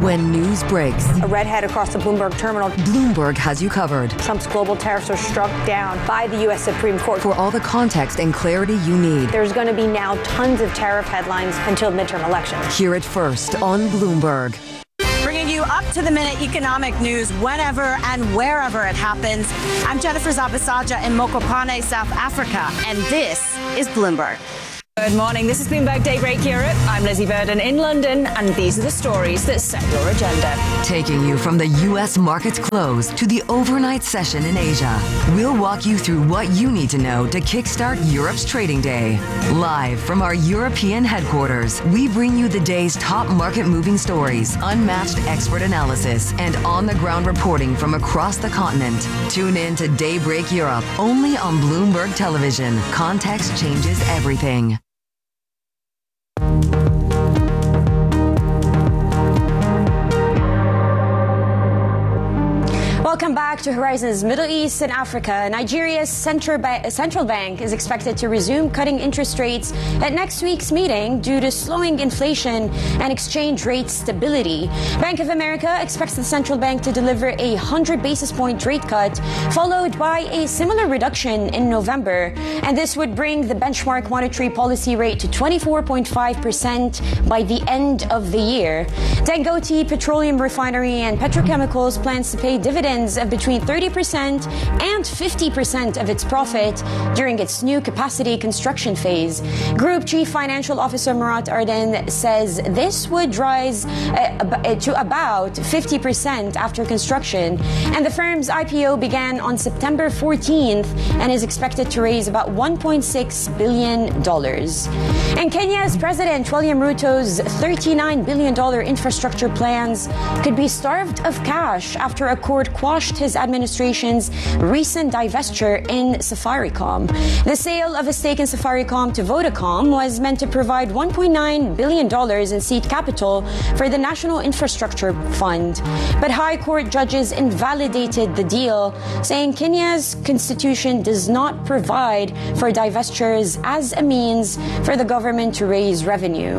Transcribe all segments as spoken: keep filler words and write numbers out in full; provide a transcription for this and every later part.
When news breaks, a redhead across the Bloomberg terminal. Bloomberg has you covered. Trump's global tariffs are struck down by the U S Supreme Court. For all the context and clarity you need, there's going to be now tons of tariff headlines until midterm elections. Hear it first on Bloomberg. Bringing you up-to-the-minute economic news whenever and wherever it happens. I'm Jennifer Zabasaja in Mokopane, South Africa, and this is Bloomberg. Good morning. This is Bloomberg Daybreak Europe. I'm Lizzie Burden in London, and these are the stories that set your agenda. Taking you from the U S market's close to the overnight session in Asia, we'll walk you through what you need to know to kickstart Europe's trading day. Live from our European headquarters, we bring you the day's top market-moving stories, unmatched expert analysis, and on-the-ground reporting from across the continent. Tune in to Daybreak Europe, only on Bloomberg Television. Context changes everything. Welcome back to Horizons Middle East and Africa. Nigeria's central, ba- central bank is expected to resume cutting interest rates at next week's meeting due to slowing inflation and exchange rate stability. Bank of America expects the central bank to deliver a one hundred basis point rate cut, followed by a similar reduction in November. And this would bring the benchmark monetary policy rate to twenty-four point five percent by the end of the year. Dangote Petroleum Refinery and Petrochemicals plans to pay dividends of between thirty percent and fifty percent of its profit during its new capacity construction phase. Group Chief Financial Officer Murat Arden says this would rise uh, to about fifty percent after construction. And the firm's I P O began on September fourteenth and is expected to raise about one point six billion dollars. And Kenya's President William Ruto's thirty-nine billion dollars infrastructure plans could be starved of cash after a court quashed his administration's recent divestiture in Safaricom. The sale of a stake in Safaricom to Vodacom was meant to provide one point nine billion dollars in seed capital for the National Infrastructure Fund. But High Court judges invalidated the deal, saying Kenya's constitution does not provide for divestitures as a means for the government to raise revenue.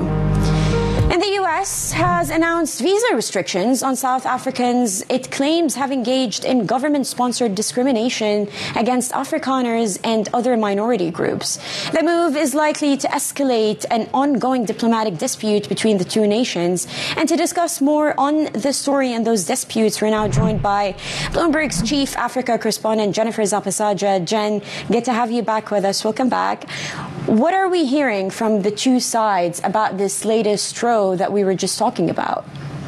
And the U S has announced visa restrictions on South Africans it claims have engaged in government-sponsored discrimination against Afrikaners and other minority groups. The move is likely to escalate an ongoing diplomatic dispute between the two nations. And to discuss more on the story and those disputes, we're now joined by Bloomberg's Chief Africa Correspondent, Jennifer Zapasaja. Jen, good to have you back with us. Welcome back. What are we hearing from the two sides about this latest row that we were just talking about?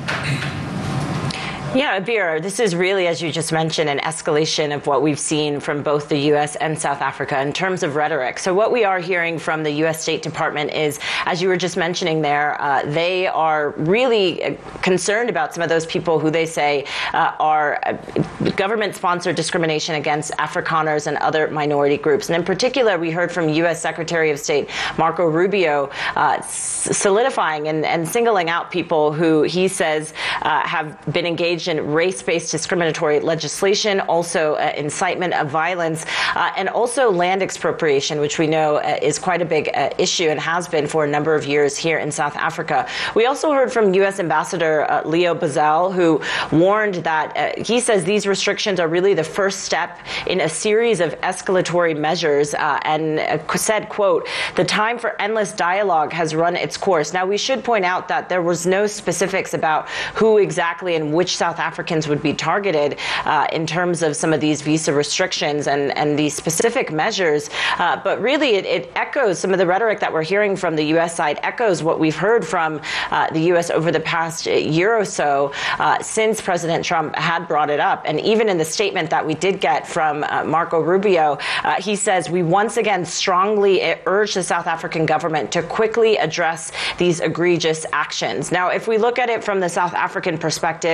Yeah, Abir, this is really, as you just mentioned, an escalation of what we've seen from both the U S and South Africa in terms of rhetoric. So what we are hearing from the U S State Department is, as you were just mentioning there, uh, they are really concerned about some of those people who they say uh, are uh, government-sponsored discrimination against Afrikaners and other minority groups. And in particular, we heard from U S Secretary of State Marco Rubio uh, solidifying and, and singling out people who he says uh, have been engaged in race-based discriminatory legislation, also uh, incitement of violence, uh, and also land expropriation, which we know uh, is quite a big uh, issue and has been for a number of years here in South Africa. We also heard from U S Ambassador uh, Leo Bazal, who warned that uh, he says these restrictions are really the first step in a series of escalatory measures, uh, and uh, said, quote, "The time for endless dialogue has run its course." Now, we should point out that there was no specifics about who exactly and which South South Africans would be targeted uh, in terms of some of these visa restrictions and, and these specific measures. Uh, but really, it, it echoes some of the rhetoric that we're hearing from the U S side, echoes what we've heard from uh, the U S over the past year or so uh, since President Trump had brought it up. And even in the statement that we did get from uh, Marco Rubio, uh, he says, "We once again strongly urge the South African government to quickly address these egregious actions." Now, if we look at it from the South African perspective,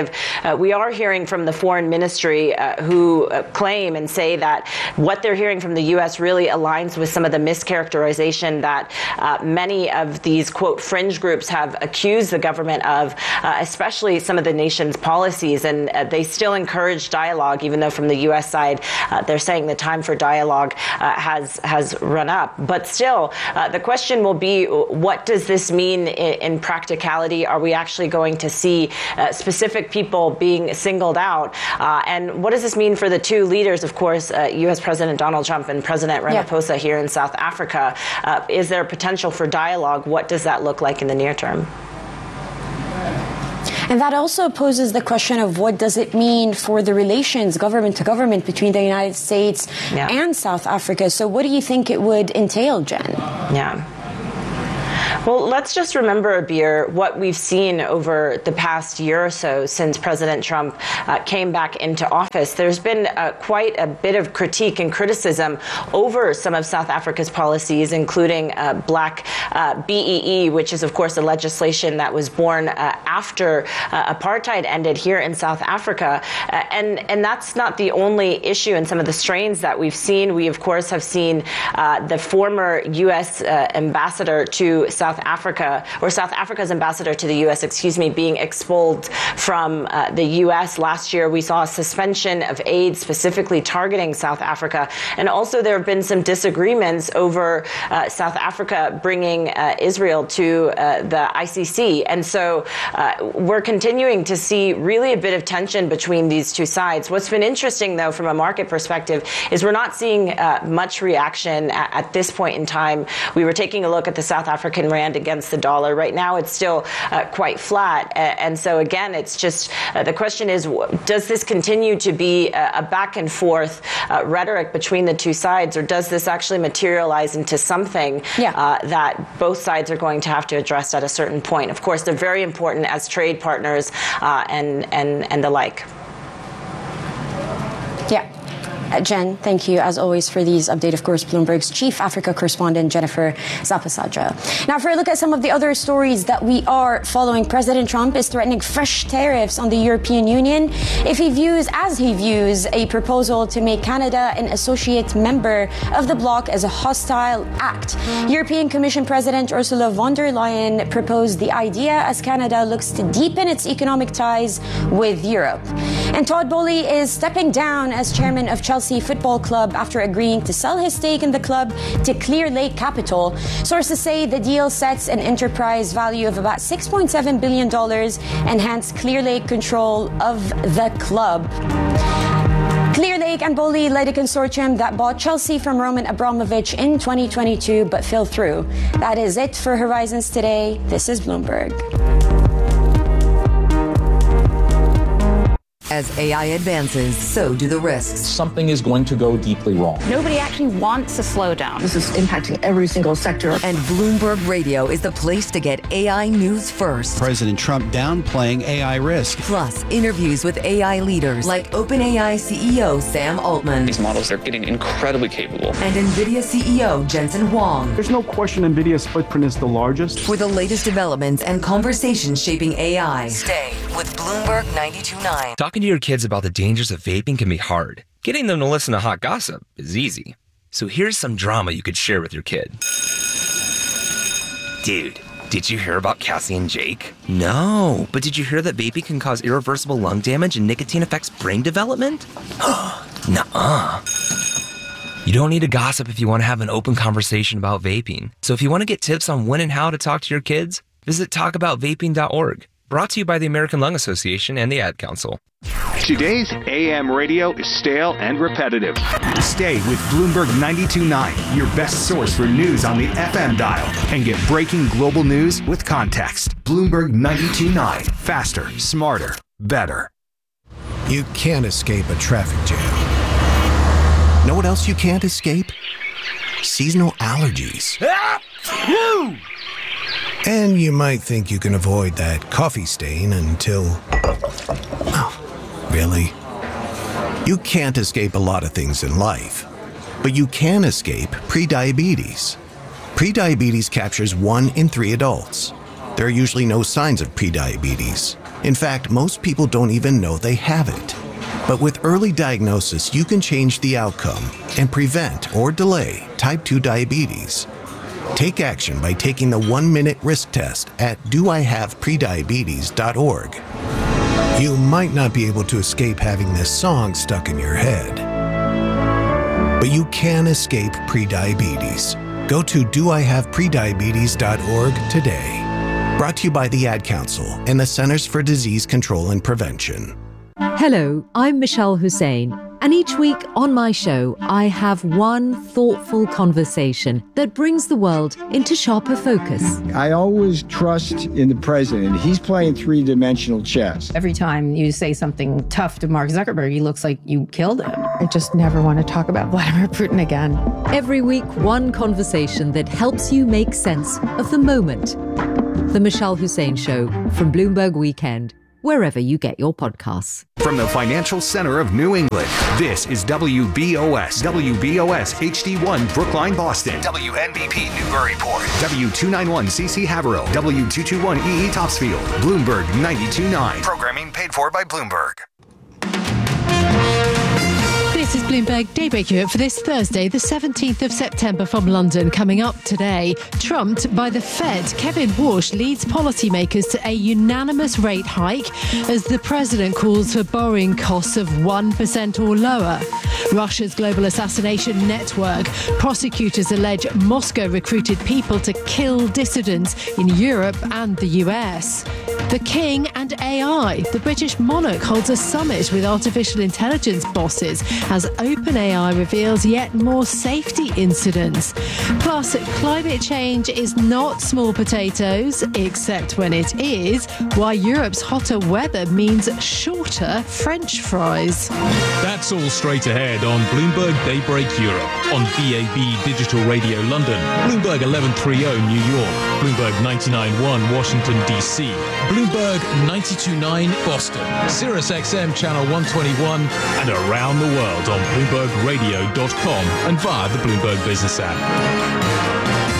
uh, we are hearing from the foreign ministry uh, who uh, claim and say that what they're hearing from the U S really aligns with some of the mischaracterization that uh, many of these, quote, fringe groups have accused the government of, uh, especially some of the nation's policies. And uh, they still encourage dialogue, even though from the U S side, uh, they're saying the time for dialogue uh, has, has run up. But still, uh, the question will be, what does this mean in, in practicality? Are we actually going to see uh, specific people being singled out? Uh, and what does this mean for the two leaders, of course, uh, U S President Donald Trump and President Ramaphosa yeah. here in South Africa? Uh, is there potential for dialogue? What does that look like in the near term? And that also poses the question of what does it mean for the relations, government to government, between the United States yeah. and South Africa. So what do you think it would entail, Jen? Yeah. Well, let's just remember, Abir, what we've seen over the past year or so since President Trump uh, came back into office. There's been uh, quite a bit of critique and criticism over some of South Africa's policies, including uh, Black uh, B E E, which is, of course, a legislation that was born uh, after uh, apartheid ended here in South Africa. Uh, and, and that's not the only issue in some of the strains that we've seen. We, of course, have seen uh, the former U S uh, ambassador to South Africa, or South Africa's ambassador to the U S, excuse me, being expelled from uh, the U S. Last year, we saw a suspension of aid specifically targeting South Africa. And also there have been some disagreements over uh, South Africa bringing uh, Israel to uh, the I C C. And so uh, we're continuing to see really a bit of tension between these two sides. What's been interesting, though, from a market perspective, is we're not seeing uh, much reaction at, at this point in time. We were taking a look at the South African rand against the dollar. Right now, it's still uh, quite flat. Uh, and so, again, it's just uh, the question is, does this continue to be a, a back and forth uh, rhetoric between the two sides, or does this actually materialize into something yeah. uh, that both sides are going to have to address at a certain point? Of course, they're very important as trade partners uh, and, and, and the like. Yeah. Uh, Jen, thank you, as always, for these updates. Of course, Bloomberg's chief Africa correspondent, Jennifer Zapasadra. Now, for a look at some of the other stories that we are following, President Trump is threatening fresh tariffs on the European Union if he views, as he views, a proposal to make Canada an associate member of the bloc as a hostile act. European Commission President Ursula von der Leyen proposed the idea as Canada looks to deepen its economic ties with Europe. And Todd Boehly is stepping down as chairman of Chelsea Football Club after agreeing to sell his stake in the club to Clear Lake Capital. Sources say the deal sets an enterprise value of about six point seven billion dollars and hence Clear Lake control of the club. Clear Lake and Boehly led a consortium that bought Chelsea from Roman Abramovich in twenty twenty-two but fell through. That is it for Horizons Today. This is Bloomberg. As A I advances, so do the risks. Something is going to go deeply wrong. Nobody actually wants a slowdown. This is impacting every single sector. And Bloomberg Radio is the place to get A I news first. President Trump downplaying A I risk. Plus, interviews with A I leaders like OpenAI C E O Sam Altman. These models are getting incredibly capable. And NVIDIA C E O Jensen Huang. There's no question NVIDIA's footprint is the largest. For the latest developments and conversations shaping A I, stay with Bloomberg ninety-two point nine. Talking to your kids about the dangers of vaping can be hard. Getting them to listen to hot gossip is easy. So here's some drama you could share with your kid. Dude, did you hear about Cassie and Jake? No, but did you hear that vaping can cause irreversible lung damage and nicotine affects brain development? Nuh-uh. You don't need to gossip if you want to have an open conversation about vaping. So if you want to get tips on when and how to talk to your kids, visit talk about vaping dot org. Brought to you by the American Lung Association and the Ad Council. Today's A M radio is stale and repetitive. Stay with Bloomberg ninety-two point nine, your best source for news on the F M dial, and get breaking global news with context. Bloomberg ninety-two point nine. Faster, smarter, better. You can't escape a traffic jam. Know what else you can't escape? Seasonal allergies. Ah! And you might think you can avoid that coffee stain until... Oh, really? You can't escape a lot of things in life, but you can escape prediabetes. Prediabetes captures one in three adults. There are usually no signs of prediabetes, In fact, most people don't even know they have it. But with early diagnosis, you can change the outcome and prevent or delay type two diabetes. Take action by taking the one-minute risk test at do I have prediabetes dot org. You might not be able to escape having this song stuck in your head, but you can escape prediabetes. Go to do I have prediabetes dot org today. Brought to you by the Ad Council and the Centers for Disease Control and Prevention. Hello, I'm Michelle Hussein, and each week on my show, I have one thoughtful conversation that brings the world into sharper focus. I always trust in the president. He's playing three-dimensional chess. Every time you say something tough to Mark Zuckerberg, he looks like you killed him. I just never want to talk about Vladimir Putin again. Every week, one conversation that helps you make sense of the moment. The Michelle Hussein Show from Bloomberg Weekend, wherever you get your podcasts. From the financial center of New England, this is W B O S, W B O S H D one Brookline, Boston, W N B P Newburyport, W two ninety-one C C Haverhill, W two twenty-one E E Topsfield, Bloomberg ninety-two point nine. Programming paid for by Bloomberg. This is Bloomberg Daybreak Europe for this Thursday, the seventeenth of September from London. Coming up today, trumped by the Fed, Kevin Warsh leads policymakers to a unanimous rate hike as the president calls for borrowing costs of one percent or lower. Russia's global assassination network. Prosecutors allege Moscow recruited people to kill dissidents in Europe and the U S. The King and A I. The British monarch holds a summit with artificial intelligence bosses as OpenAI reveals yet more safety incidents. Plus, climate change is not small potatoes, except when it is, why Europe's hotter weather means shorter French fries. That's all straight ahead on Bloomberg Daybreak Europe, on B A B Digital Radio London, Bloomberg eleven thirty New York, Bloomberg ninety-nine point one Washington, D C, Bloomberg ninety-two point nine Boston, Sirius X M Channel one twenty-one, and around the world on Bloomberg Radio dot com and via the Bloomberg Business app.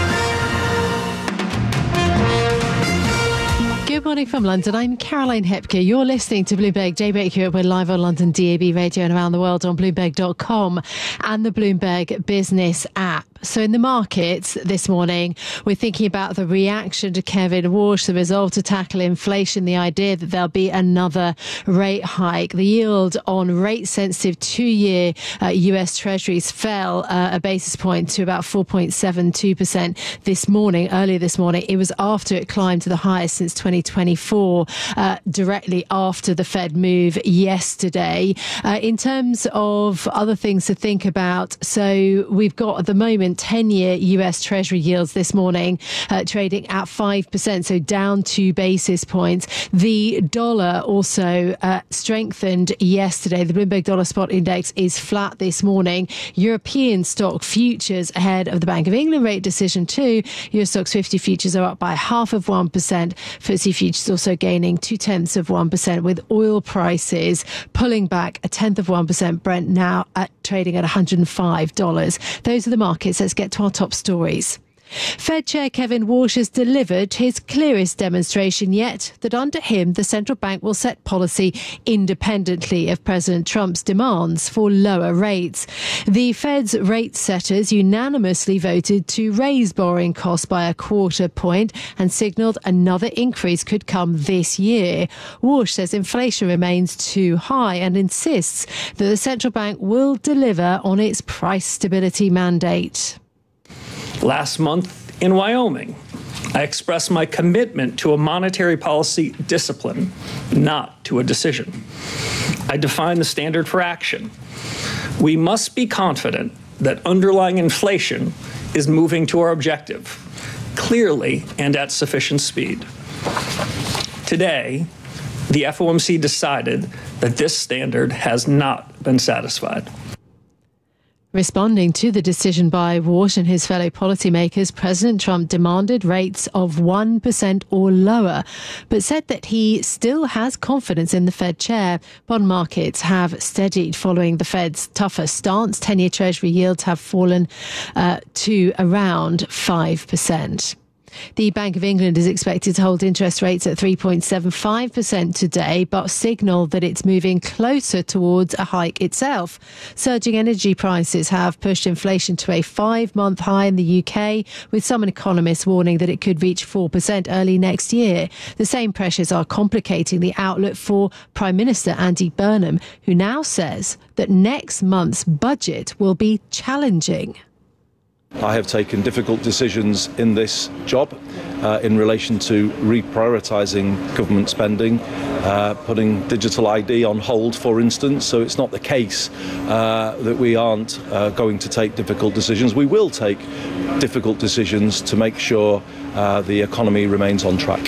Good morning from London. I'm Caroline Hepker. You're listening to Bloomberg Daybreak Europe. We're live on London D A B Radio and around the world on Bloomberg dot com and the Bloomberg Business app. So in the markets this morning, we're thinking about the reaction to Kevin Warsh, the resolve to tackle inflation, the idea that there'll be another rate hike. The yield on rate-sensitive two-year uh, U S Treasuries fell uh, a basis point to about four point seven two percent this morning. Earlier this morning, it was after it climbed to the highest since twenty twenty-four, uh, directly after the Fed move yesterday. Uh, in terms of other things to think about, so we've got at the moment ten-year U S Treasury yields this morning uh, trading at five percent, so down two basis points. The dollar also uh, strengthened yesterday. The Bloomberg Dollar Spot Index is flat this morning. European stock futures ahead of the Bank of England rate decision too. Euro Stoxx fifty futures are up by half of one percent. F T S E futures also gaining two-tenths of one percent, with oil prices pulling back a tenth of one percent. Brent now at trading at one hundred five dollars. Those are the markets. Let's get to our top stories. Fed Chair Kevin Warsh has delivered his clearest demonstration yet that under him, the central bank will set policy independently of President Trump's demands for lower rates. The Fed's rate setters unanimously voted to raise borrowing costs by a quarter point and signalled another increase could come this year. Warsh says inflation remains too high and insists that the central bank will deliver on its price stability mandate. Last month in Wyoming, I expressed my commitment to a monetary policy discipline, not to a decision. I defined the standard for action. We must be confident that underlying inflation is moving to our objective, clearly and at sufficient speed. Today, the F O M C decided that this standard has not been satisfied. Responding to the decision by Warsh and his fellow policymakers, President Trump demanded rates of one percent or lower, but said that he still has confidence in the Fed chair. Bond markets have steadied following the Fed's tougher stance. ten-year Treasury yields have fallen uh, to around five percent. The Bank of England is expected to hold interest rates at three point seven five percent today, but signal that it's moving closer towards a hike itself. Surging energy prices have pushed inflation to a five-month high in the U K, with some economists warning that it could reach four percent early next year. The same pressures are complicating the outlook for Prime Minister Andy Burnham, who now says that next month's budget will be challenging. I have taken difficult decisions in this job uh, in relation to reprioritising government spending, uh, putting digital I D on hold, for instance. So it's not the case uh, that we aren't uh, going to take difficult decisions. We will take difficult decisions to make sure uh, the economy remains on track.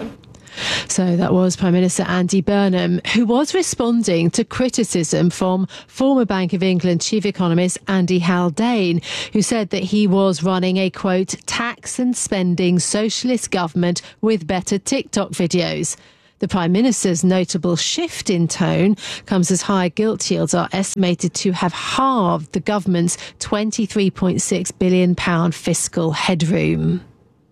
So that was Prime Minister Andy Burnham, who was responding to criticism from former Bank of England chief economist Andy Haldane, who said that he was running a, quote, tax and spending socialist government with better TikTok videos. The Prime Minister's notable shift in tone comes as higher gilt yields are estimated to have halved the government's twenty-three point six billion pounds fiscal headroom.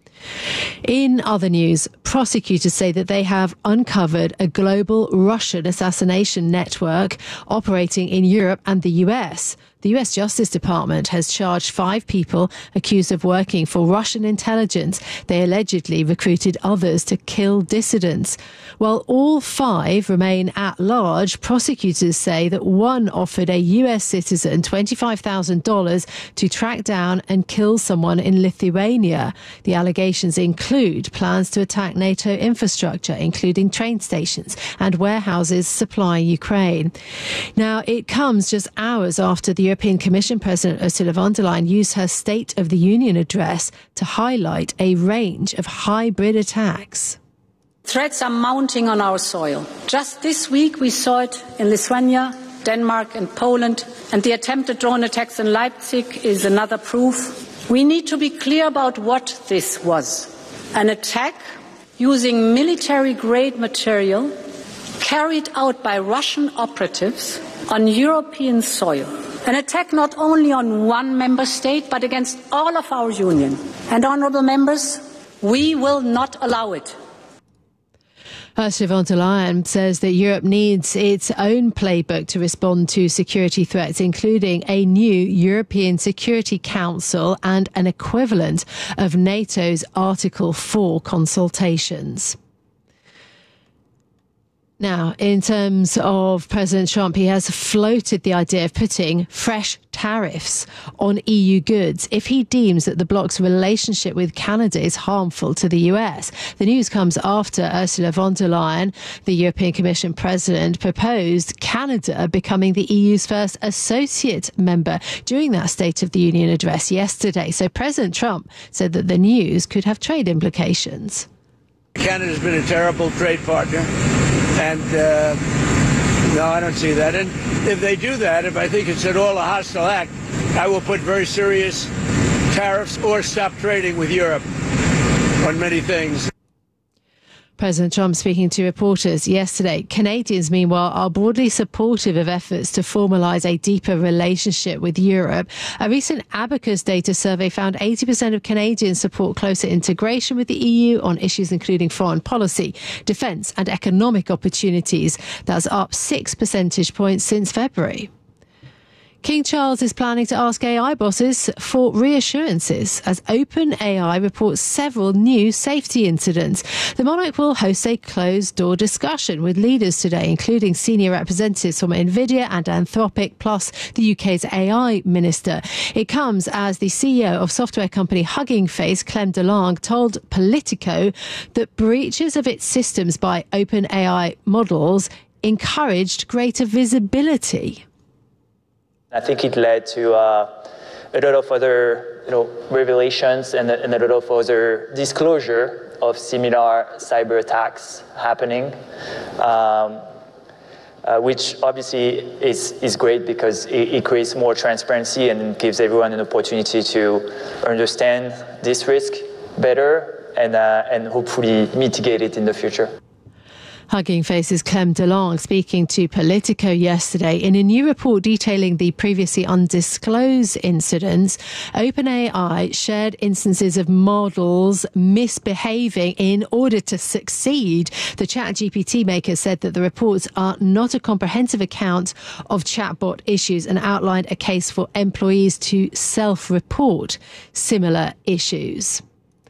In other news, prosecutors say that they have uncovered a global Russian assassination network operating in Europe and the U S. The U S Justice Department has charged five people accused of working for Russian intelligence. They allegedly recruited others to kill dissidents. While all five remain at large, prosecutors say that one offered a U S citizen twenty-five thousand dollars to track down and kill someone in Lithuania. The allegations include plans to attack NATO infrastructure, including train stations and warehouses supplying Ukraine. Now, it comes just hours after the European Commission President Ursula von der Leyen used her State of the Union address to highlight a range of hybrid attacks. Threats are mounting on our soil. Just this week we saw it in Lithuania, Denmark and Poland, and the attempted drone attacks in Leipzig is another proof. We need to be clear about what this was. An attack using military-grade material carried out by Russian operatives on European soil. An attack not only on one member state, but against all of our union. And, honourable members, we will not allow it. Ursula von der Leyen says that Europe needs its own playbook to respond to security threats, including a new European Security Council and an equivalent of NATO's Article four consultations. Now, in terms of President Trump, he has floated the idea of putting fresh tariffs on E U goods if he deems that the bloc's relationship with Canada is harmful to the U S. The news comes after Ursula von der Leyen, the European Commission president, proposed Canada becoming the E U's first associate member during that State of the Union address yesterday. So President Trump said that the news could have trade implications. Canada's been a terrible trade partner, and uh, no, I don't see that. And if they do that, if I think it's at all a hostile act, I will put very serious tariffs or stop trading with Europe on many things. President Trump speaking to reporters yesterday. Canadians, meanwhile, are broadly supportive of efforts to formalise a deeper relationship with Europe. A recent Abacus data survey found eighty percent of Canadians support closer integration with the E U on issues including foreign policy, defence and economic opportunities. That's up six percentage points since February. King Charles is planning to ask A I bosses for reassurances as OpenAI reports several new safety incidents. The monarch will host a closed-door discussion with leaders today, including senior representatives from NVIDIA and Anthropic, plus the U K's A I minister. It comes as the C E O of software company Hugging Face, Clem DeLong, told Politico that breaches of its systems by OpenAI models encouraged greater visibility. I think it led to uh, a lot of other, you know, revelations and, and a lot of other disclosure of similar cyber attacks happening, um, uh, which obviously is, is great because it, it creates more transparency and gives everyone an opportunity to understand this risk better and, uh, and hopefully mitigate it in the future. Hugging Face's Clem DeLong speaking to Politico yesterday. In a new report detailing the previously undisclosed incidents, OpenAI shared instances of models misbehaving in order to succeed. The ChatGPT maker said that the reports are not a comprehensive account of chatbot issues and outlined a case for employees to self-report similar issues.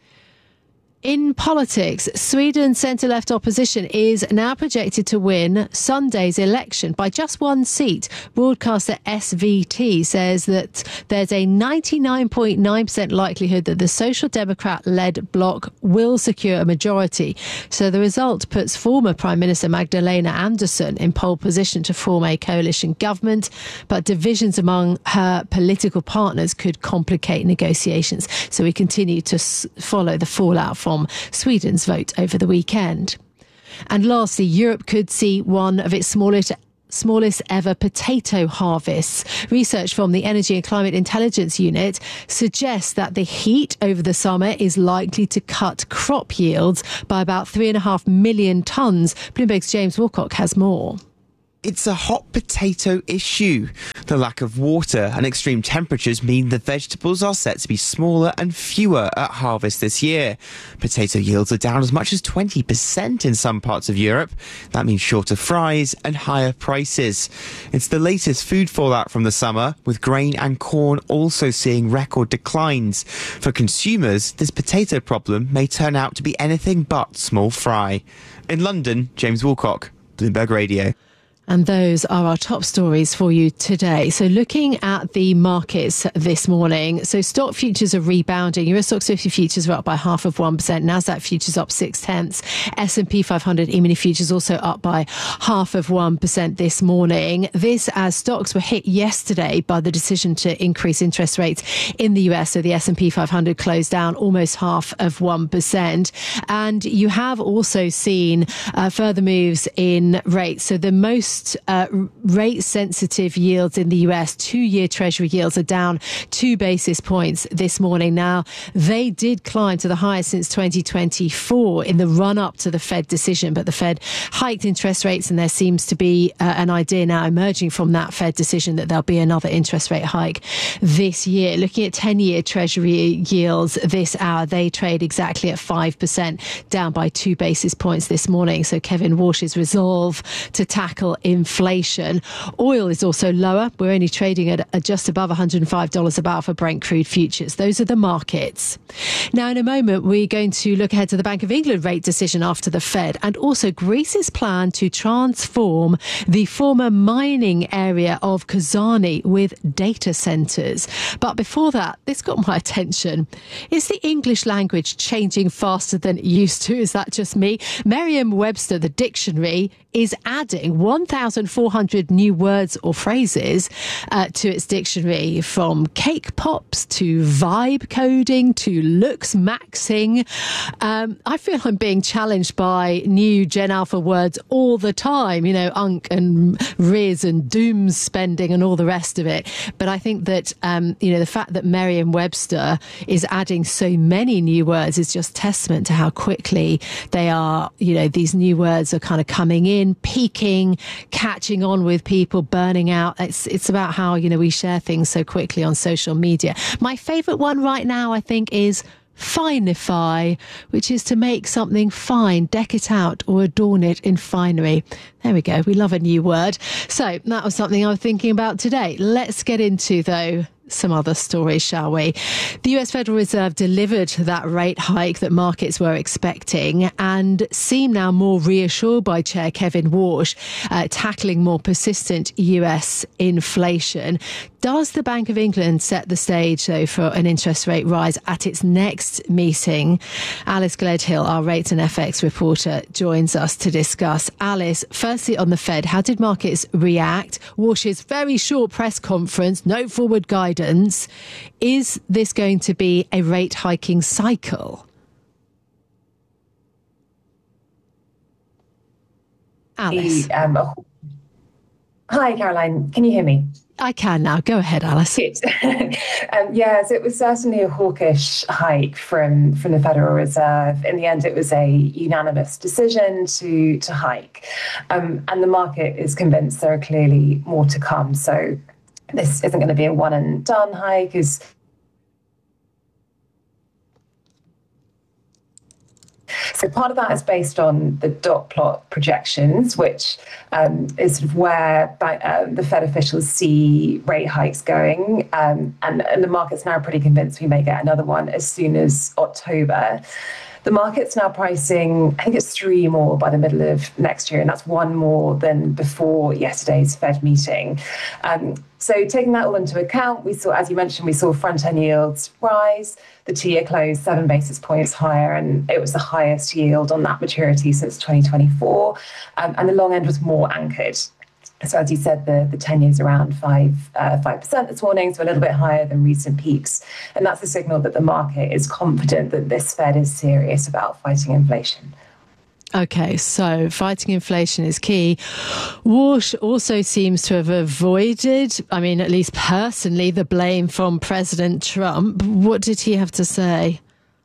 In politics, Sweden's centre-left opposition is now projected to win Sunday's election by just one seat. Broadcaster S V T says that there's a ninety-nine point nine percent likelihood that the Social Democrat-led bloc will secure a majority. So the result puts former Prime Minister Magdalena Andersson in pole position to form a coalition government, but divisions among her political partners could complicate negotiations. So we continue to follow the fallout from Sweden's vote over the weekend. And lastly, Europe could see one of its smallest smallest ever potato harvests. Research from the Energy and Climate Intelligence Unit suggests that the heat over the summer is likely to cut crop yields by about three and a half million tonnes. Bloomberg's James Wilcock has more. It's a hot potato issue. The lack of water and extreme temperatures mean the vegetables are set to be smaller and fewer at harvest this year. Potato yields are down as much as twenty percent in some parts of Europe. That means shorter fries and higher prices. It's the latest food fallout from the summer, with grain and corn also seeing record declines. For consumers, this potato problem may turn out to be anything but small fry. In London, James Wilcock, Bloomberg Radio. And those are our top stories for you today. So looking at the markets this morning, so stock futures are rebounding. U S Stocks fifty futures are up by half of one percent. Nasdaq futures up six tenths. S and P five hundred E-mini futures also up by half of one percent this morning. This as stocks were hit yesterday by the decision to increase interest rates in the U S. So the S and P five hundred closed down almost half of one percent. And you have also seen uh, further moves in rates. So the most Uh, rate sensitive yields in the U S, two-year Treasury yields are down two basis points this morning. Now, they did climb to the highest since twenty twenty-four in the run-up to the Fed decision, but the Fed hiked interest rates, and there seems to be uh, an idea now emerging from that Fed decision that there'll be another interest rate hike this year. Looking at ten-year Treasury yields this hour, they trade exactly at five percent, down by two basis points this morning. So Kevin Walsh's resolve to tackle inflation. Oil is also lower. We're only trading at just above one hundred five dollars a barrel for Brent crude futures. Those are the markets. Now, in a moment, we're going to look ahead to the Bank of England rate decision after the Fed, and also Greece's plan to transform the former mining area of Kozani with data centres. But before that, this got my attention. Is the English language changing faster than it used to? Is that just me? Merriam-Webster, the dictionary, is adding one thousand four hundred new words or phrases uh, to its dictionary, from cake pops to vibe coding to looks maxing. Um, I feel I'm being challenged by new Gen Alpha words all the time, you know, unk and riz and doom spending and all the rest of it. But I think that, um, you know, the fact that Merriam-Webster is adding so many new words is just testament to how quickly they are, you know, these new words are kind of coming in, peaking, catching on with people, burning out. It's it's about how, you know, we share things so quickly on social media. My favourite one right now, I think, is finify, which is to make something fine, deck it out or adorn it in finery. There we go. We love a new word. So that was something I was thinking about today. Let's get into, though, some other stories, shall we? The U S Federal Reserve delivered that rate hike that markets were expecting and seem now more reassured by Chair Kevin Walsh, uh, tackling more persistent U S inflation. Does the Bank of England set the stage, though, for an interest rate rise at its next meeting? Alice Gledhill, our rates and F X reporter, joins us to discuss. Alice, firstly on the Fed, how did markets react? Walsh's very short press conference, no forward guidance. Is this going to be a rate hiking cycle? Alice. Um, hi, Caroline. Can you hear me? I can now. Go ahead, Alice. um, yeah, so it was certainly a hawkish hike from, from the Federal Reserve. In the end, it was a unanimous decision to, to hike. Um, and the market is convinced there are clearly more to come. So this isn't going to be a one and done hike. Is So part of that is based on the dot plot projections, which um, is sort of where uh, the Fed officials see rate hikes going. Um, and, and the market's now pretty convinced we may get another one as soon as October. The market's now pricing, I think it's three more by the middle of next year, and that's one more than before yesterday's Fed meeting. Um, so taking that all into account, we saw, as you mentioned, we saw front-end yields rise. The two-year closed seven basis points higher, and it was the highest yield on that maturity since twenty twenty-four. Um, and the long end was more anchored. So as you said, the, the ten years around five, uh, five percent this morning, so a little bit higher than recent peaks. And that's a signal that the market is confident that this Fed is serious about fighting inflation. Okay, so fighting inflation is key. Walsh also seems to have avoided, I mean, at least personally, the blame from President Trump. What did he have to say?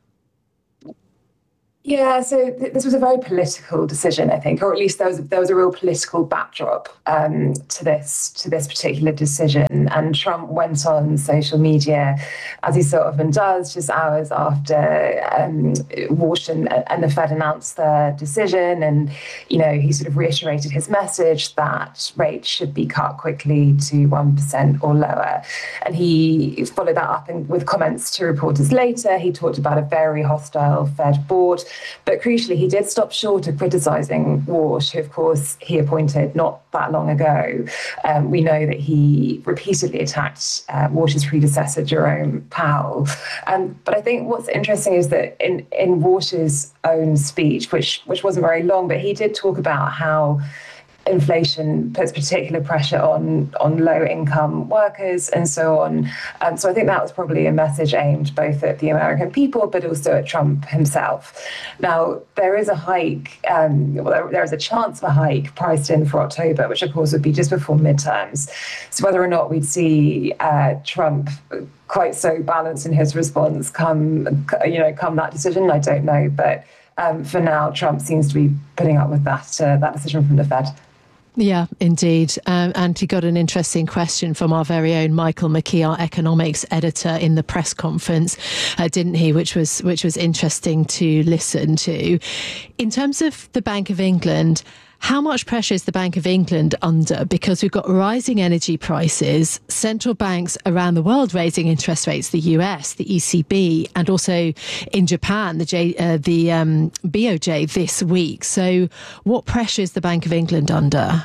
Yeah, so th- this was a very political decision, I think, or at least there was there was a real political backdrop um, to this to this particular decision. And Trump went on social media, as he so often does, just hours after um, Walsh and, and the Fed announced their decision, and you know he sort of reiterated his message that rates should be cut quickly to one percent or lower. And he followed that up in, with comments to reporters later. He talked about a very hostile Fed board. But crucially, he did stop short of criticising Walsh, who, of course, he appointed not that long ago. Um, we know that he repeatedly attacked uh, Walsh's predecessor, Jerome Powell. Um, but I think what's interesting is that in, in Walsh's own speech, which which wasn't very long, but he did talk about how inflation puts particular pressure on on low-income workers and so on. Um, so I think that was probably a message aimed both at the American people, but also at Trump himself. Now, there is a hike, um, well, there, there is a chance of a hike priced in for October, which of course would be just before midterms. So whether or not we'd see uh, Trump quite so balanced in his response come, you know, come that decision, I don't know. But um, for now, Trump seems to be putting up with that uh, that decision from the Fed. Yeah, indeed. Um, and he got an interesting question from our very own Michael McKee, our economics editor, in the press conference, uh, didn't he? Which was which was interesting to listen to. In terms of the Bank of England, how much pressure is the Bank of England under? Because we've got rising energy prices, central banks around the world raising interest rates, the U S, the E C B, and also in Japan, the J, uh, the um, B O J this week. So what pressure is the Bank of England under?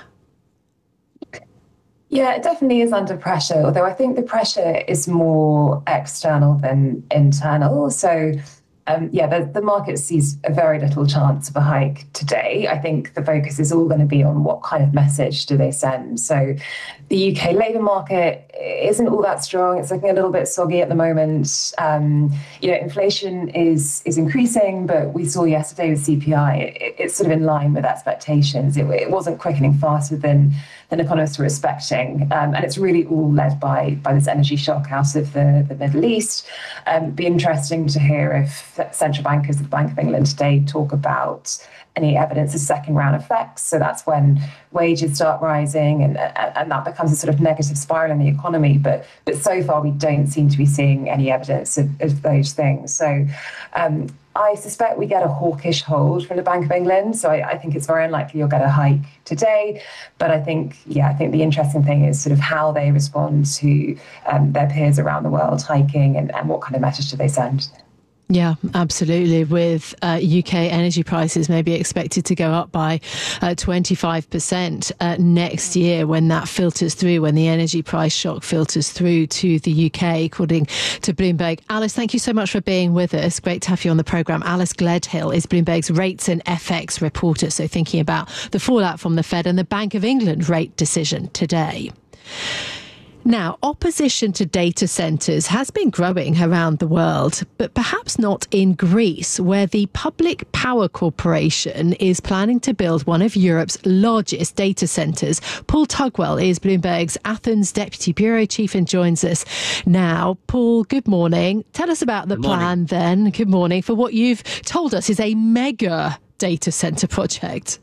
Yeah, it definitely is under pressure, although I think the pressure is more external than internal. So Um, yeah, the, the market sees a very little chance of a hike today. I think the focus is all going to be on what kind of message do they send. So the U K labour market isn't all that strong. It's looking a little bit soggy at the moment. Um, you know, inflation is is increasing, but we saw yesterday with C P I, it, it's sort of in line with expectations. It, it wasn't quickening faster than than economists were expecting. Um, and it's really all led by, by this energy shock out of the, the Middle East. Um, be interesting to hear if central bankers at the Bank of England today talk about any evidence of second round effects. So that's when wages start rising and, and that becomes a sort of negative spiral in the economy. But but so far, we don't seem to be seeing any evidence of, of those things. So um, I suspect we get a hawkish hold from the Bank of England. So I, I think it's very unlikely you'll get a hike today. But I think, yeah, I think the interesting thing is sort of how they respond to um, their peers around the world hiking and, and what kind of message do they send. Yeah, absolutely. With uh, U K energy prices maybe expected to go up by uh, twenty-five percent uh, next year when that filters through, when the energy price shock filters through to the U K, according to Bloomberg. Alice, thank you so much for being with us. Great to have you on the programme. Alice Gledhill is Bloomberg's rates and F X reporter, so thinking about the fallout from the Fed and the Bank of England rate decision today. Now, opposition to data centres has been growing around the world, but perhaps not in Greece, where the Public Power Corporation is planning to build one of Europe's largest data centres. Paul Tugwell is Bloomberg's Athens Deputy Bureau Chief and joins us now. Paul, good morning. Tell us about the plan then, good morning, for what you've told us is a mega data centre project.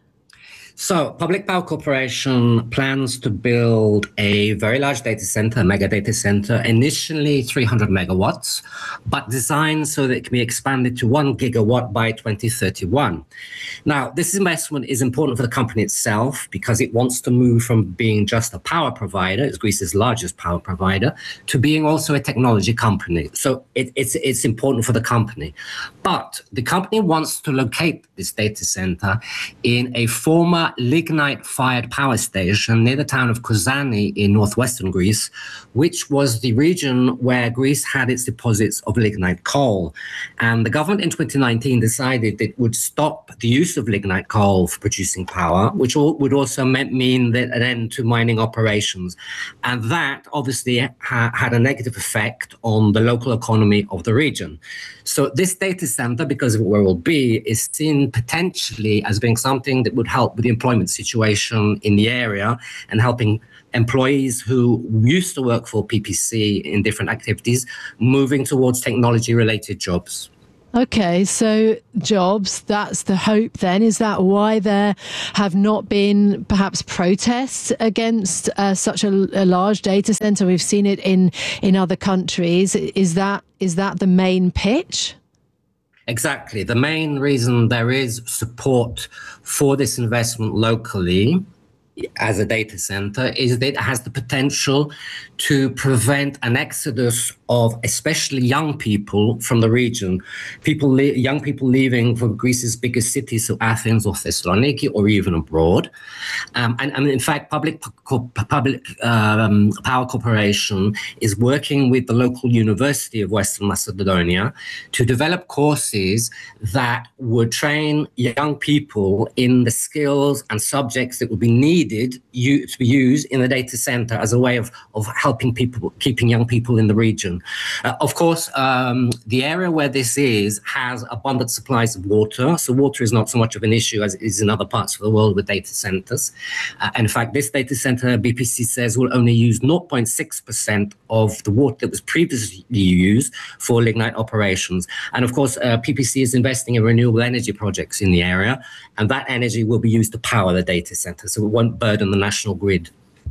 So, Public Power Corporation plans to build a very large data center, a mega data center, initially three hundred megawatts, but designed so that it can be expanded to one gigawatt by twenty thirty-one. Now, this investment is important for the company itself because it wants to move from being just a power provider, it's Greece's largest power provider, to being also a technology company. So, it, it's, it's important for the company. But the company wants to locate this data center in a former lignite-fired power station near the town of Kozani in northwestern Greece, which was the region where Greece had its deposits of lignite coal. And the government in twenty nineteen decided it would stop the use of lignite coal for producing power, which would also mean that an end to mining operations. And that obviously ha- had a negative effect on the local economy of the region. So this data center, because of where it will be, is seen potentially as being something that would help with the employment situation in the area and helping employees who used to work for P P C in different activities moving towards technology-related jobs. Okay, so jobs, that's the hope then. Is that why there have not been perhaps protests against uh, such a, a large data centre? We've seen it in, in other countries. Is that is that the main pitch? Exactly. The main reason there is support for this investment locally as a data center is that it has the potential to prevent an exodus of especially young people from the region, people, le- young people leaving for Greece's biggest cities, so Athens or Thessaloniki, or even abroad. Um, and, and in fact, Public, Public um, Power Corporation is working with the local University of Western Macedonia to develop courses that would train young people in the skills and subjects that would be needed you, to be used in the data center as a way of, of helping people, keeping young people in the region. Uh, of course, um, the area where this is has abundant supplies of water. So water is not so much of an issue as it is in other parts of the world with data centers. Uh, in fact, this data center, B P C says, will only use zero point six percent of the water that was previously used for lignite operations. And of course, uh, P P C is investing in renewable energy projects in the area, and that energy will be used to power the data center, so it won't burden the national grid.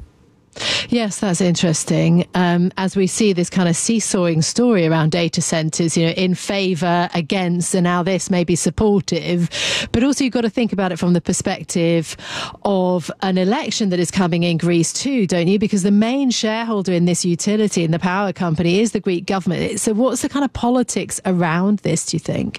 Yes, that's interesting. Um, as we see this kind of seesawing story around data centres, you know, in favour, against, and now this may be supportive. But also you've got to think about it from the perspective of an election that is coming in Greece too, don't you? Because the main shareholder in this utility, in the power company, is the Greek government. So what's the kind of politics around this, do you think?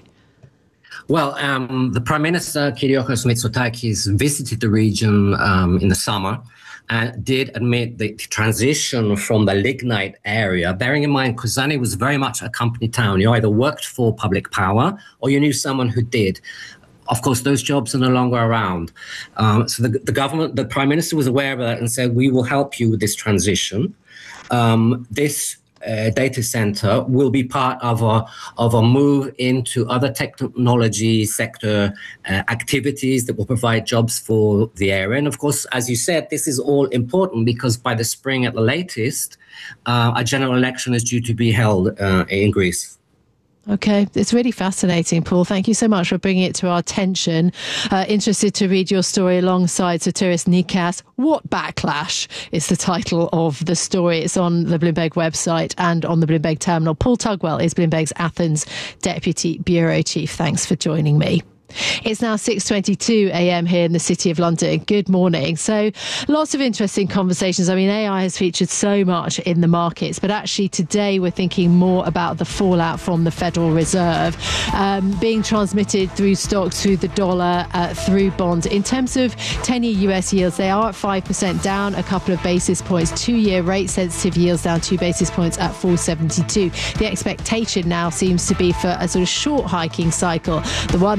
Well, um, the Prime Minister, Kyriakos Mitsotakis, visited the region um, in the summer and did admit the transition from the lignite area, bearing in mind Kozani was very much a company town. You either worked for Public Power or you knew someone who did. Of course, those jobs are no longer around. Um, so the, the government, the Prime Minister was aware of that and said, we will help you with this transition. Um, this Uh, data center will be part of a of a move into other technology sector uh, activities that will provide jobs for the area. And of course, as you said, this is all important because by the spring at the latest, uh, a general election is due to be held uh, in Greece. Okay, it's really fascinating, Paul. Thank you so much for bringing it to our attention. Uh, interested to read your story alongside Sotiris Nikas. What Backlash is the title of the story. It's on the Bloomberg website and on the Bloomberg terminal. Paul Tugwell is Bloomberg's Athens Deputy Bureau Chief. Thanks for joining me. It's now six twenty-two a.m. here in the City of London. Good morning. So lots of interesting conversations. I mean, A I has featured so much in the markets, but actually today we're thinking more about the fallout from the Federal Reserve um, being transmitted through stocks, through the dollar, uh, through bonds. In terms of ten-year U S yields, they are at five percent, down a couple of basis points. Two-year rate-sensitive yields down two basis points at four seventy-two. The expectation now seems to be for a sort of short hiking cycle, the one that we had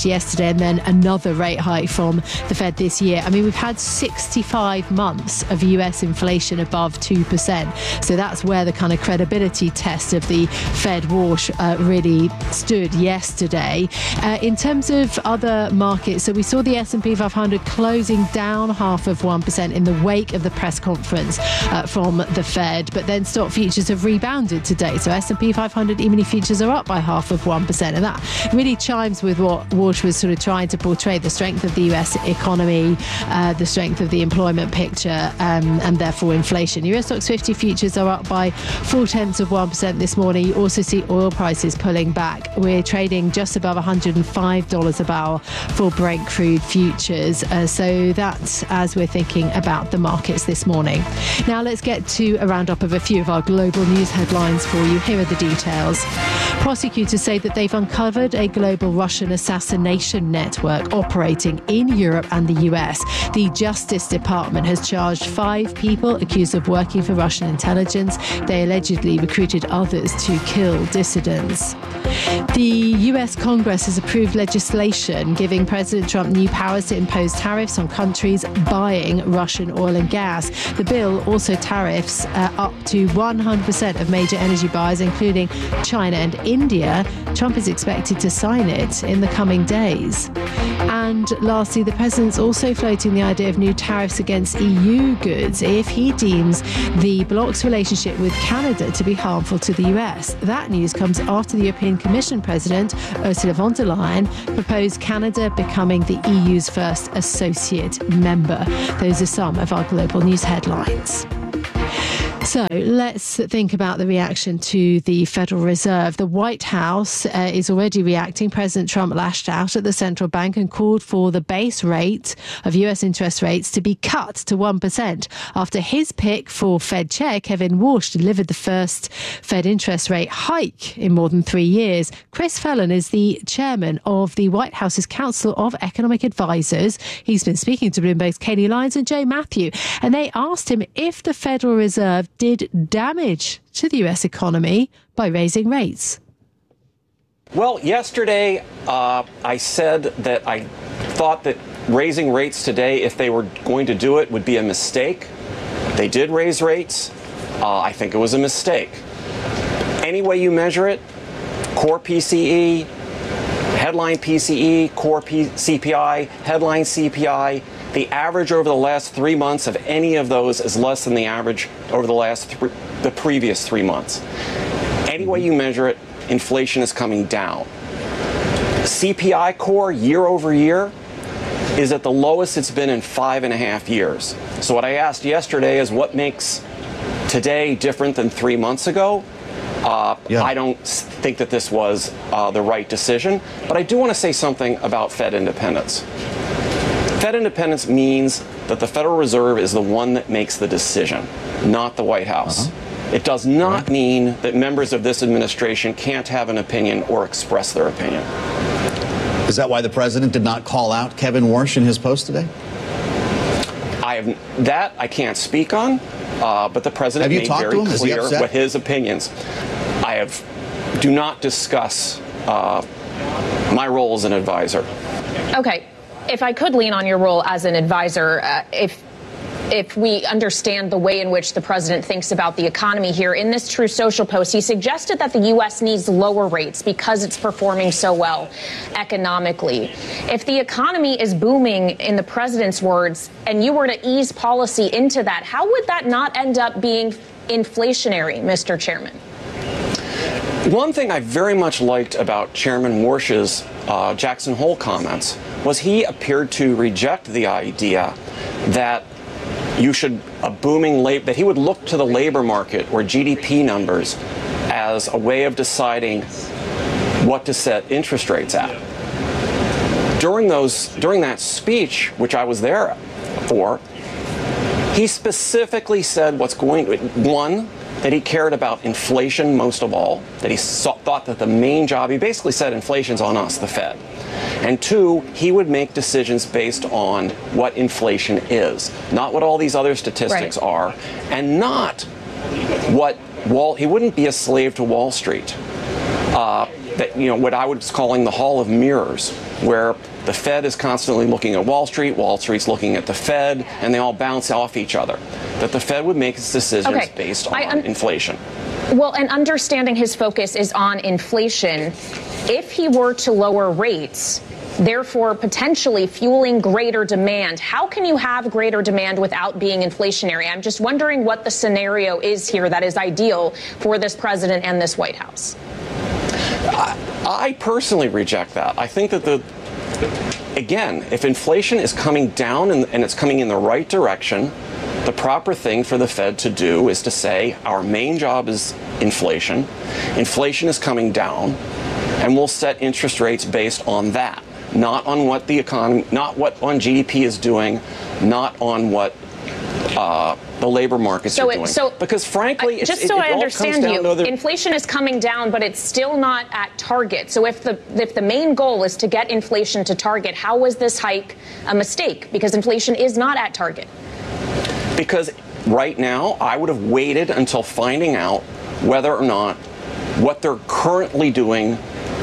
Fed yesterday, and then another rate hike from the Fed this year. I mean, we've had sixty-five months of U S inflation above two percent. So that's where the kind of credibility test of the Fed wash uh, really stood yesterday. Uh, in terms of other markets, so we saw the S and P five hundred closing down half of one percent in the wake of the press conference uh, from the Fed, but then stock futures have rebounded today. So S and P five hundred E-mini futures are up by half of one percent, and that really chimes with what Walsh was sort of trying to portray: the strength of the U S economy, uh, the strength of the employment picture, um, and therefore inflation. U S Stocks fifty futures are up by four tenths of one percent this morning. You also see oil prices pulling back. We're trading just above one hundred five dollars a barrel for Brent crude futures. Uh, so that's as we're thinking about the markets this morning. Now let's get to a roundup of a few of our global news headlines for you. Here are the details. Prosecutors say that they've uncovered a global Russian assassination network operating in Europe and the U S. The Justice Department has charged five people accused of working for Russian intelligence. They allegedly recruited others to kill dissidents. The U S Congress has approved legislation giving President Trump new powers to impose tariffs on countries buying Russian oil and gas. The bill also tariffs uh, up to one hundred percent of major energy buyers, including China and India. Trump is expected to sign it in the coming days. And lastly, the president's also floating the idea of new tariffs against E U goods if he deems the bloc's relationship with Canada to be harmful to the U S. That news comes after the European Commission President Ursula von der Leyen proposed Canada becoming the E U's first associate member. Those are some of our global news headlines. So let's think about the reaction to the Federal Reserve. The White House uh, is already reacting. President Trump lashed out at the central bank and called for the base rate of U S interest rates to be cut to one percent after his pick for Fed Chair, Kevin Walsh, delivered the first Fed interest rate hike in more than three years. Chris Fallon is the chairman of the White House's Council of Economic Advisors. He's been speaking to Bloomberg's Katie Lyons and Jay Matthew, and they asked him if the Federal Reserve did damage to the U S economy by raising rates. Well, yesterday uh, I said that I thought that raising rates today, if they were going to do it, would be a mistake. They did raise rates. Uh, I think it was a mistake. Any way you measure it, core P C E, headline P C E, core P- C P I, headline C P I, the average over the last three months of any of those is less than the average over the last th- the previous three months. Any way you measure it, inflation is coming down. C P I core year over year is at the lowest it's been in five and a half years. So what I asked yesterday is what makes today different than three months ago? Uh, yeah. I don't think that this was uh, the right decision, but I do want to say something about Fed independence. Fed independence means that the Federal Reserve is the one that makes the decision, not the White House. Uh-huh. It does not right. mean that members of this administration can't have an opinion or express their opinion. Is that why the president did not call out Kevin Warsh in his post today? I have that I can't speak on, uh, but the president made very clear what his opinions. I have do not discuss uh, my role as an advisor. Okay. If I could lean on your role as an advisor, uh, if if we understand the way in which the president thinks about the economy here, in this True Social post, he suggested that the U S needs lower rates because it's performing so well economically. If the economy is booming, in the president's words, and you were to ease policy into that, how would that not end up being inflationary, Mister Chairman? One thing I very much liked about Chairman Warsh's uh, Jackson Hole comments was he appeared to reject the idea that you should a booming labor that he would look to the labor market or G D P numbers as a way of deciding what to set interest rates at. During those during that speech, which I was there for, he specifically said what's going to one. that he cared about inflation most of all, that he saw, thought that the main job, he basically said inflation's on us, the Fed. And two, he would make decisions based on what inflation is, not what all these other statistics right. are, and not what Wall, he wouldn't be a slave to Wall Street. Uh, that, you know, what I was calling the Hall of Mirrors, where the Fed is constantly looking at Wall Street, Wall Street's looking at the Fed, and they all bounce off each other. That the Fed would make its decisions Okay. based on un- inflation. Well, and understanding his focus is on inflation, if he were to lower rates, therefore potentially fueling greater demand, how can you have greater demand without being inflationary? I'm just wondering what the scenario is here that is ideal for this president and this White House. I, I personally reject that. I think that the, again, if inflation is coming down and, and it's coming in the right direction, the proper thing for the Fed to do is to say, our main job is inflation. Inflation is coming down, and we'll set interest rates based on that, not on what the economy, not what on G D P is doing, not on what uh, the labor markets So are it- doing. so- because frankly, it's, Just it, so it I all understand comes down you, to other- inflation is coming down, but it's still not at target. So if the if the main goal is to get inflation to target, how was this hike a mistake? Because inflation is not at target. Because right now, I would have waited until finding out whether or not what they're currently doing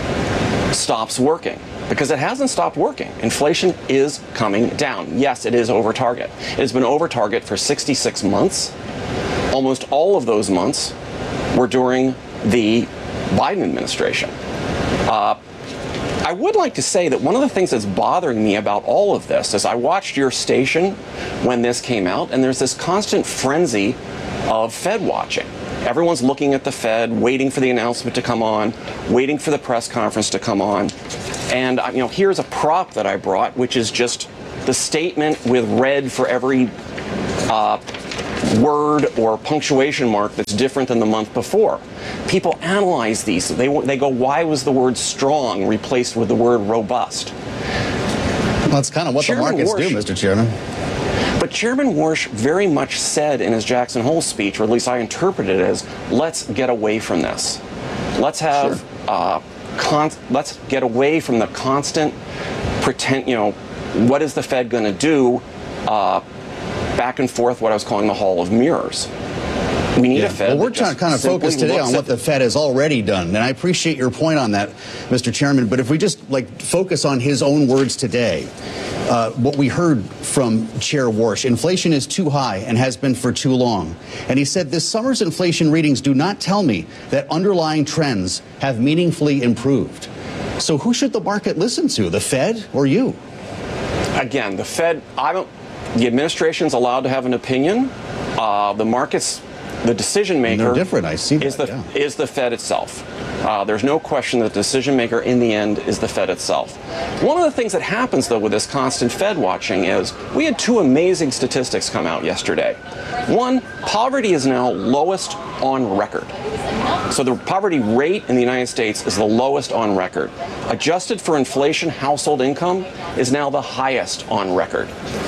stops working. Because it hasn't stopped working. Inflation is coming down. Yes, it is over target. It has been over target for sixty-six months. Almost all of those months were during the Biden administration. Uh, I would like to say that one of the things that's bothering me about all of this is I watched your station when this came out, and there's this constant frenzy of Fed watching. Everyone's looking at the Fed, waiting for the announcement to come on, waiting for the press conference to come on. And, uh, you know, here's a prop that I brought, which is just the statement with red for every uh, word or punctuation mark that's different than the month before. People analyze these. They, they go, why was the word strong replaced with the word robust? Well, that's kind of what Chairman the markets Warsh- do, Mister Chairman. But Chairman Warsh very much said in his Jackson Hole speech, or at least I interpreted it as, let's get away from this. Let's have, Sure. uh, con- let's get away from the constant pretend, you know, what is the Fed going to do? Uh, back and forth, what I was calling the Hall of Mirrors. We need Yeah. a Fed. Well, we're that trying just to kind of simply focus today looks on at what the Fed has already done, and I appreciate your point on that, Mister Chairman. But if we just like focus on his own words today, uh, what we heard from Chair Warsh: inflation is too high and has been for too long. And he said this summer's inflation readings do not tell me that underlying trends have meaningfully improved. So who should the market listen to, the Fed or you? Again, the Fed, I don't, the administration's allowed to have an opinion. Uh, the markets, the decision maker They're different. I see is that, the yeah. is the Fed itself. Uh, there's no question that the decision maker in the end is the Fed itself. One of the things that happens, though, with this constant Fed watching is we had two amazing statistics come out yesterday. One, poverty is now lowest on record. So the poverty rate in the United States is the lowest on record. Adjusted for inflation, household income is now the highest on record.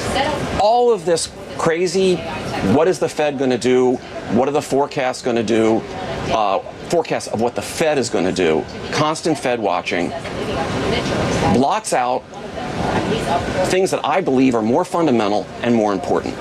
All of this crazy, what is the Fed going to do? What are the forecasts going to do? Uh, forecasts of what the Fed is going to do. Constant Fed watching blocks out things that I believe are more fundamental and more important.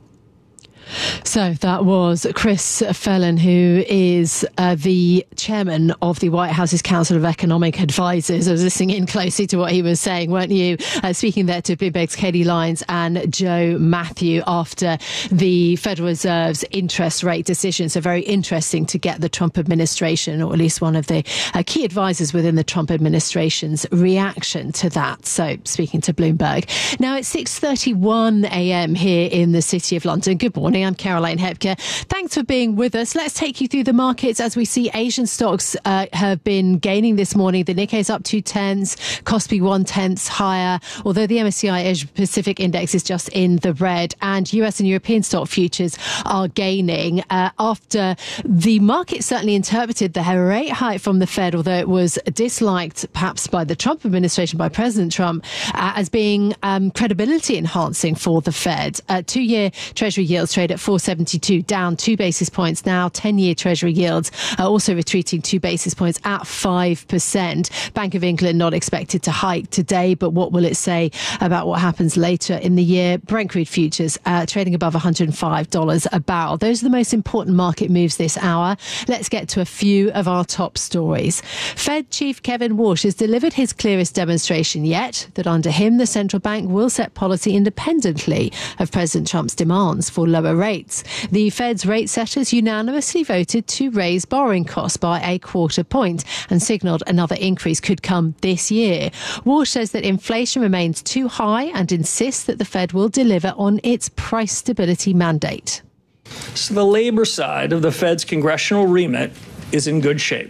So that was Chris Phelan, who is uh, the chairman of the White House's Council of Economic Advisors. I was listening in closely to what he was saying, weren't you? Uh, speaking there to Bloomberg's Katie Lyons and Joe Matthew after the Federal Reserve's interest rate decision. So very interesting to get the Trump administration, or at least one of the uh, key advisors within the Trump administration's reaction to that. So speaking to Bloomberg. Now it's six thirty-one a.m. here in the City of London. Good morning. I'm Caroline Hepker. Thanks for being with us. Let's take you through the markets as we see Asian stocks uh, have been gaining this morning. The Nikkei's up two tenths, Kospi one tenth higher, although the M S C I Asia Pacific Index is just in the red. And U S and European stock futures are gaining uh, after the market certainly interpreted the rate hike from the Fed, although it was disliked perhaps by the Trump administration, by President Trump, uh, as being um, credibility enhancing for the Fed. Uh, two-year Treasury yields trade at four seventy-two, down two basis points now. ten-year Treasury yields are also retreating two basis points at five percent. Bank of England not expected to hike today, but what will it say about what happens later in the year? Brent crude futures uh, trading above one hundred five dollars a barrel. Those are the most important market moves this hour. Let's get to a few of our top stories. Fed Chief Kevin Warsh has delivered his clearest demonstration yet that under him, the central bank will set policy independently of President Trump's demands for lower rates. The Fed's rate setters unanimously voted to raise borrowing costs by a quarter point and signalled another increase could come this year. Warsh says that inflation remains too high and insists that the Fed will deliver on its price stability mandate. So the labor side of the Fed's congressional remit is in good shape.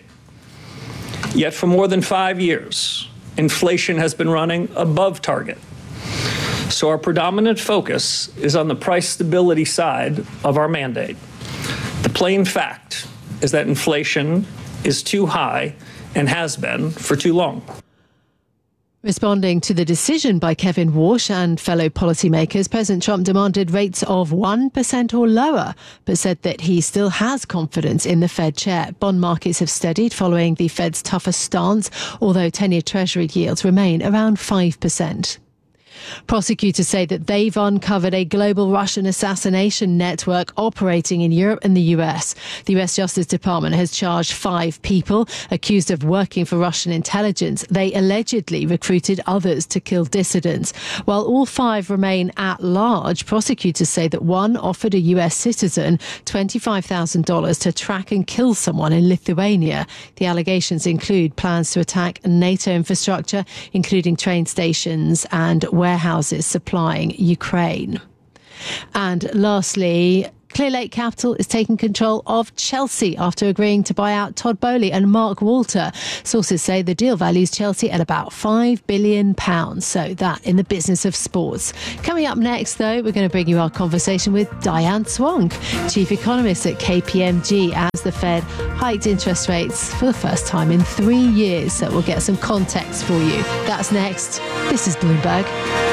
Yet for more than five years, inflation has been running above target. So our predominant focus is on the price stability side of our mandate. The plain fact is that inflation is too high and has been for too long. Responding to the decision by Kevin Warsh and fellow policymakers, President Trump demanded rates of one percent or lower, but said that he still has confidence in the Fed chair. Bond markets have steadied following the Fed's tougher stance, although ten-year Treasury yields remain around five percent. Prosecutors say that they've uncovered a global Russian assassination network operating in Europe and the U S. The U S Justice Department has charged five people accused of working for Russian intelligence. They allegedly recruited others to kill dissidents. While all five remain at large, prosecutors say that one offered a U S citizen twenty-five thousand dollars to track and kill someone in Lithuania. The allegations include plans to attack NATO infrastructure, including train stations and warehouses supplying Ukraine. And lastly, Clearlake Capital is taking control of Chelsea after agreeing to buy out Todd Boehly and Mark Walter. Sources say the deal values Chelsea at about five billion pounds. So that in the business of sports. Coming up next, though, we're going to bring you our conversation with Diane Swonk, chief economist at K P M G, as the Fed hiked interest rates for the first time in three years. So we'll get some context for you. That's next. This is Bloomberg.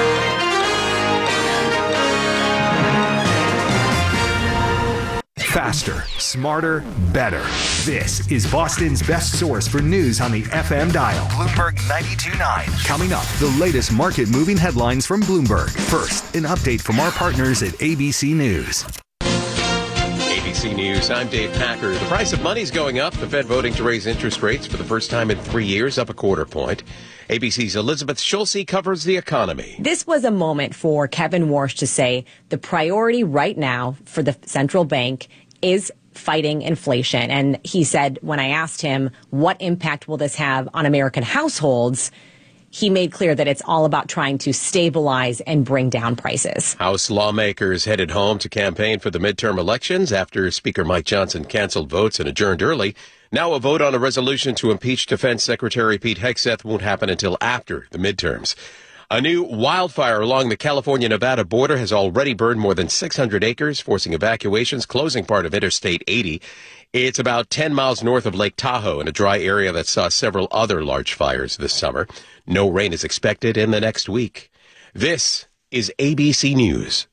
Faster, smarter, better. This is Boston's best source for news on the F M dial. Bloomberg ninety-two point nine. Coming up, the latest market-moving headlines from Bloomberg. First, an update from our partners at A B C News. A B C News, I'm Dave Packer. The price of money is going up. The Fed voting to raise interest rates for the first time in three years, up a quarter point. A B C's Elizabeth Schulze covers the economy. This was a moment for Kevin Warsh to say the priority right now for the central bank is fighting inflation. And he said, when I asked him, what impact will this have on American households? He made clear that it's all about trying to stabilize and bring down prices. House lawmakers headed home to campaign for the midterm elections after Speaker Mike Johnson canceled votes and adjourned early. Now a vote on a resolution to impeach Defense Secretary Pete Hegseth won't happen until after the midterms. A new wildfire along the California-Nevada border has already burned more than six hundred acres, forcing evacuations, closing part of Interstate eighty. It's about ten miles north of Lake Tahoe in a dry area that saw several other large fires this summer. No rain is expected in the next week. This is A B C News.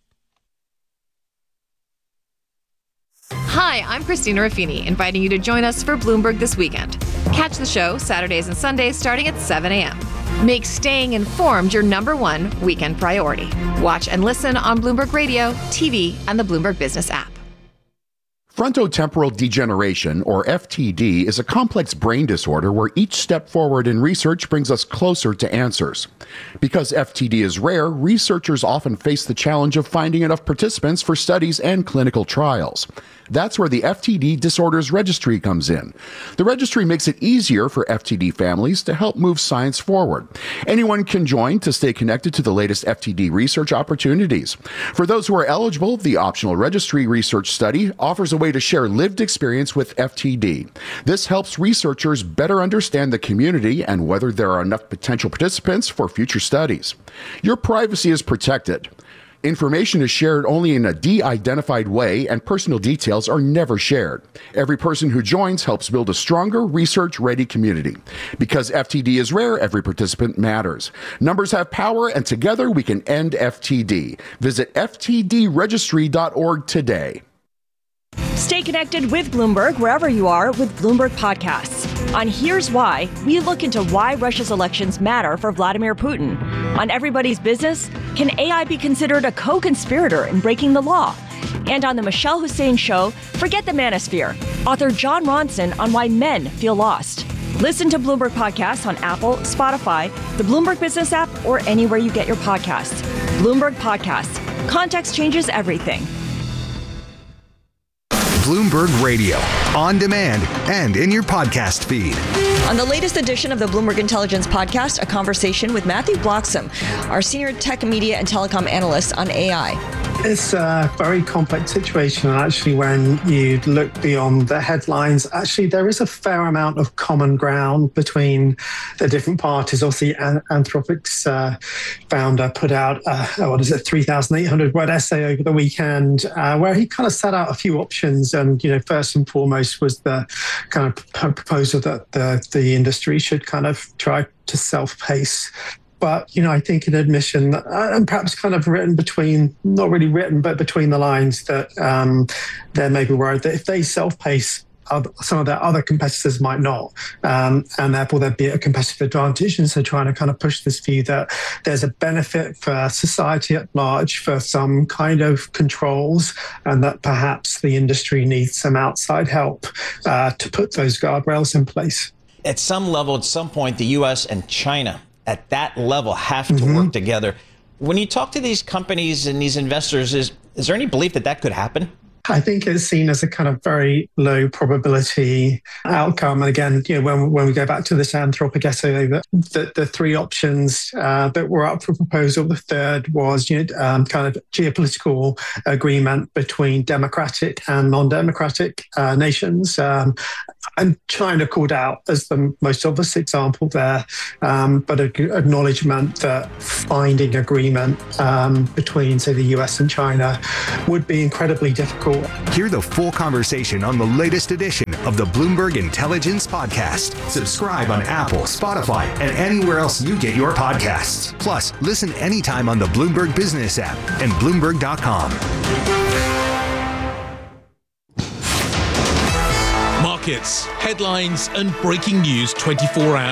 Hi, I'm Christina Ruffini, inviting you to join us for Bloomberg This Weekend. Catch the show Saturdays and Sundays starting at seven a.m. Make staying informed your number one weekend priority. Watch and listen on Bloomberg Radio, T V, and the Bloomberg Business app. Frontotemporal degeneration, or F T D, is a complex brain disorder where each step forward in research brings us closer to answers. Because F T D is rare, researchers often face the challenge of finding enough participants for studies and clinical trials. That's where the F T D Disorders Registry comes in. The registry makes it easier for F T D families to help move science forward. Anyone can join to stay connected to the latest F T D research opportunities. For those who are eligible, the optional registry research study offers a way to share lived experience with F T D. This helps researchers better understand the community and whether there are enough potential participants for future studies. Your privacy is protected. Information is shared only in a de-identified way, and personal details are never shared. Every person who joins helps build a stronger, research-ready community. Because F T D is rare, every participant matters. Numbers have power, and together we can end F T D. Visit F T D registry dot org today. Stay connected with Bloomberg wherever you are with Bloomberg Podcasts. On Here's Why, we look into why Russia's elections matter for Vladimir Putin. On Everybody's Business, can A I be considered a co-conspirator in breaking the law? And on The Michelle Hussein Show, forget the manosphere. Author John Ronson on why men feel lost. Listen to Bloomberg Podcasts on Apple, Spotify, the Bloomberg Business app, or anywhere you get your podcasts. Bloomberg Podcasts. Context changes everything. Bloomberg Radio, on demand and in your podcast feed. On the latest edition of the Bloomberg Intelligence Podcast, a conversation with Matthew Bloxham, our senior tech, media, and telecom analyst on A I. It's a very complex situation, actually, when you look beyond the headlines. Actually, there is a fair amount of common ground between the different parties. Obviously, Anthropic's uh, founder put out, uh, what is it, three thousand eight hundred word essay over the weekend, uh, where he kind of set out a few options. And, you know, first and foremost was the kind of proposal that the, the industry should kind of try to self-pace. But, you know, I think an admission, uh, and perhaps kind of written between, not really written, but between the lines, that um, they're maybe worried that if they self-pace, other, some of their other competitors might not. Um, and therefore, there'd be a competitive advantage. And so trying to kind of push this view that there's a benefit for society at large for some kind of controls, and that perhaps the industry needs some outside help uh, to put those guardrails in place. At some level, at some point, the U S and China at that level have to Mm-hmm. work together. When you talk to these companies and these investors, is is there any belief that that could happen? I think it's seen as a kind of very low probability outcome. And again, you know, when, when we go back to this Anthropic essay, the, the, the three options uh, that were up for proposal, the third was, you know, um, kind of geopolitical agreement between democratic and non-democratic uh, nations. Um, and China called out as the most obvious example there, um, but an acknowledgement that finding agreement um, between, say, the U S and China would be incredibly difficult. Hear the full conversation on the latest edition of the Bloomberg Intelligence Podcast. Subscribe on Apple, Spotify, and anywhere else you get your podcasts. Plus, listen anytime on the Bloomberg Business app and Bloomberg dot com. Markets, headlines, and breaking news twenty-four hours.